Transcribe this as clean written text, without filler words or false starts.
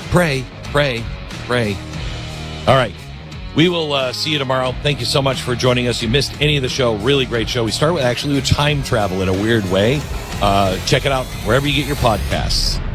Pray, pray, pray. All right. We will see you tomorrow. Thank you so much for joining us. You missed any of the show. Really great show. We start with time travel in a weird way. Check it out wherever you get your podcasts.